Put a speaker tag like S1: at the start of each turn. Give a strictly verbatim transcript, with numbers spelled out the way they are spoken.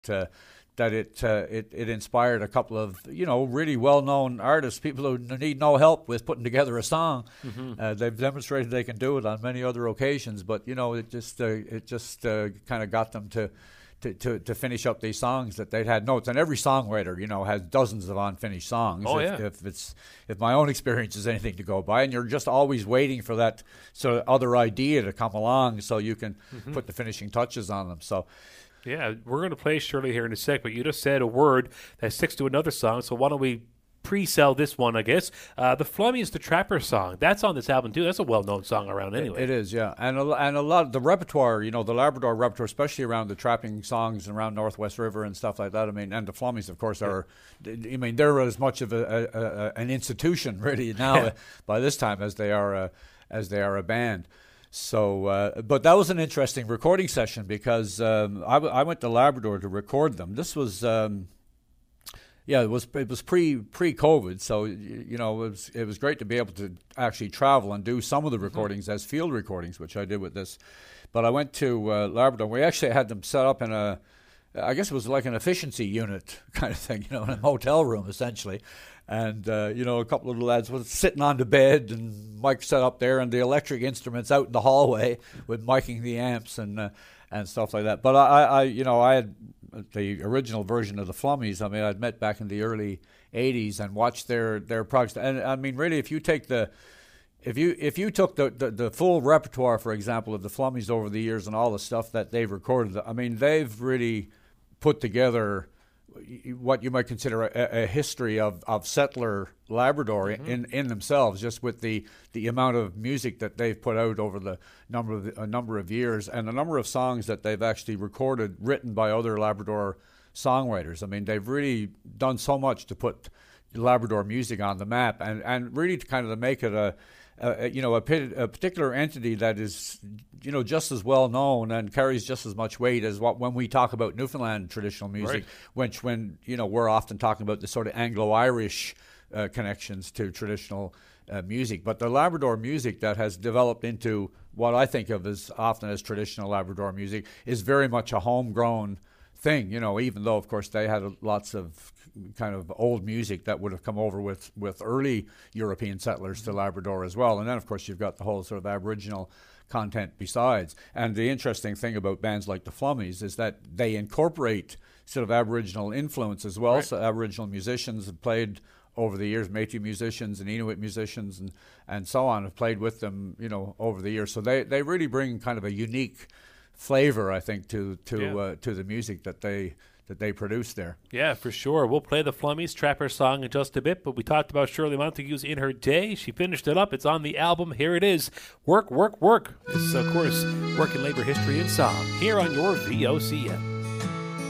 S1: uh, that it, uh, it it inspired a couple of, you know, really well-known artists, people who need no help with putting together a song. Mm-hmm. Uh, they've demonstrated they can do it on many other occasions, but you know, it just uh, it just uh, kind of got them to. To, to, to finish up these songs that they'd had notes, and every songwriter, you know, has dozens of unfinished songs.
S2: Oh,
S1: if,
S2: yeah.
S1: if it's if my own experience is anything to go by, and you're just always waiting for that sort of other idea to come along so you can mm-hmm. put the finishing touches on them. So,
S2: yeah, we're going to play Shirley here in a sec, but you just said a word that sticks to another song, so why don't we pre-sell this one, I guess. Uh, the Flummies, the Trapper song, that's on this album too. That's a well-known song around anyway.
S1: It, it is, yeah. And a, and a lot of the repertoire, you know, the Labrador repertoire, especially around the trapping songs and around Northwest River and stuff like that. I mean, and the Flummies, of course, are, I mean, they're as much of a, a, a, an institution really now yeah. by this time as they are a, as they are a band. So, uh, but that was an interesting recording session because um, I, w- I went to Labrador to record them. This was... Um, Yeah, it was it was pre pre COVID, so you know it was it was great to be able to actually travel and do some of the recordings mm-hmm. as field recordings, which I did with this. But I went to uh, Labrador. We actually had them set up in a, I guess it was like an efficiency unit kind of thing, you know, in a hotel room essentially. And uh, you know, a couple of the lads was sitting on the bed, and Mike set up there, and the electric instruments out in the hallway with miking the amps and uh, and stuff like that. But I, I, you know, I had the original version of the Flummies. I mean, I'd met back in the early eighties and watched their their projects. And I mean, really, if you take the if you if you took the, the, the full repertoire, for example, of the Flummies over the years and all the stuff that they've recorded, I mean, they've really put together what you might consider a, a history of, of settler Labrador mm-hmm. in, in themselves, just with the, the amount of music that they've put out over the number of a number of years, and the number of songs that they've actually recorded, written by other Labrador songwriters. I mean, they've really done so much to put Labrador music on the map, and, and really to kind of make it a, a you know a, a particular entity that is, you know, just as well known and carries just as much weight as what when we talk about Newfoundland traditional music,
S2: right.
S1: which when you know we're often talking about the sort of Anglo-Irish uh, connections to traditional uh, music, but the Labrador music that has developed into what I think of as often as traditional Labrador music is very much a homegrown thing, you know, even though, of course, they had lots of kind of old music that would have come over with, with early European settlers to Labrador as well. And then, of course, you've got the whole sort of Aboriginal content besides. And the interesting thing about bands like the Flummies is that they incorporate sort of Aboriginal influence as well. Right. So Aboriginal musicians have played over the years, Métis musicians and Inuit musicians and, and so on have played with them, you know, over the years. So they, they really bring kind of a unique flavor, I think, to to
S2: yeah.
S1: uh, to the music that they that they produce there.
S2: Yeah, for sure. We'll play the Flummies Trapper song in just a bit, but we talked about Shirley Montagu's In Her Day. She finished it up. It's on the album. Here it is. Work, Work, Work. This is, of course, Work and Labor History and Song here on your V O C M.